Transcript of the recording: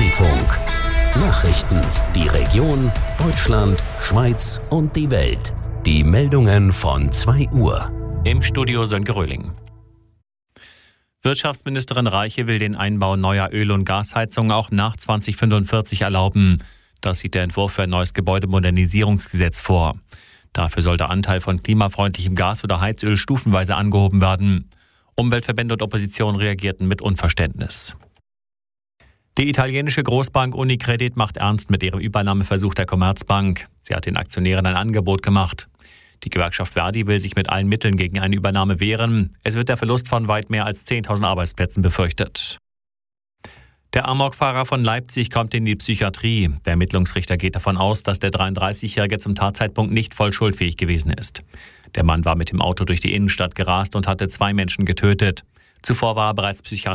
Deutschlandfunk. Nachrichten, die Region, Deutschland, Schweiz und die Welt. Die Meldungen von 2 Uhr. Im Studio Sönke Röhling. Wirtschaftsministerin Reiche will den Einbau neuer Öl- und Gasheizungen auch nach 2045 erlauben. Das sieht der Entwurf für ein neues Gebäudemodernisierungsgesetz vor. Dafür soll der Anteil von klimafreundlichem Gas oder Heizöl stufenweise angehoben werden. Umweltverbände und Opposition reagierten mit Unverständnis. Die italienische Großbank Unicredit macht ernst mit ihrem Übernahmeversuch der Commerzbank. Sie hat den Aktionären ein Angebot gemacht. Die Gewerkschaft Verdi will sich mit allen Mitteln gegen eine Übernahme wehren. Es wird der Verlust von weit mehr als 10.000 Arbeitsplätzen befürchtet. Der Amokfahrer von Leipzig kommt in die Psychiatrie. Der Ermittlungsrichter geht davon aus, dass der 33-Jährige zum Tatzeitpunkt nicht voll schuldfähig gewesen ist. Der Mann war mit dem Auto durch die Innenstadt gerast und hatte 2 Menschen getötet. Zuvor war er bereits psychiatrisch